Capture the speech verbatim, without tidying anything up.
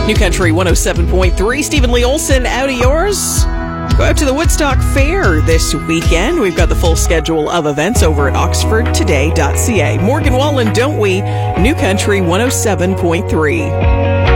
New Country one oh seven point three. Stephen Lee Olson, out of yours. Go out to the Woodstock Fair this weekend. We've got the full schedule of events over at oxford today dot c a. Morgan Wallen, Don't We? New Country one oh seven point three.